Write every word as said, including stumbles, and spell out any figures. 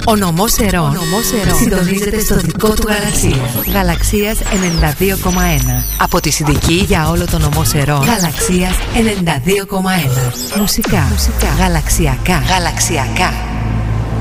Ο νομός Ερών συντονίζεται στο δικό του γαλαξία. Γαλαξίας ενενήντα δύο κόμμα ένα. Από τη Συνδική για όλο το νομό Ερών. Γαλαξίας ενενήντα δύο κόμμα ένα. Μουσικά. Μουσικά. Γαλαξιακά. Γαλαξιακά.